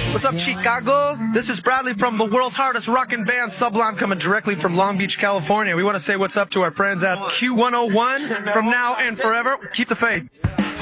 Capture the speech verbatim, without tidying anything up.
What's up, Chicago? This is Bradley from the world's hardest rockin' band, Sublime, coming directly from Long Beach, California. We want to say what's up to our friends at Q one oh one from now and forever. Keep the faith.